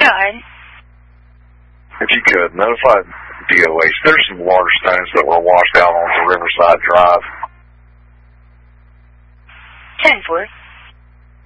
Go ahead. If you could, notify DOH. There's some water stones that were washed out onto Riverside Drive. 10-4.